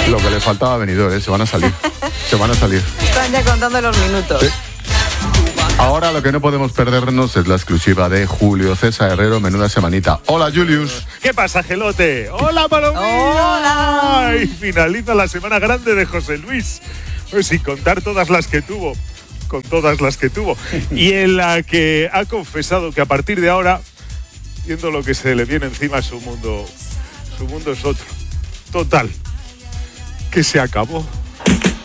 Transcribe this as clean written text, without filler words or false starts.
Lo que le faltaba a Benidorm, se van a salir. Están ya contando los minutos. Sí. Ahora lo que no podemos perdernos es la exclusiva de Julio César Herrero. Menuda semanita. Hola, Julius. ¿Qué pasa, Gelote? Hola, Palomilla. Hola. Y finaliza la semana grande de José Luis. Pues sin contar todas las que tuvo. Con todas las que tuvo. Y en la que ha confesado que a partir de ahora, viendo lo que se le viene encima, su mundo es otro. Total. Que se acabó.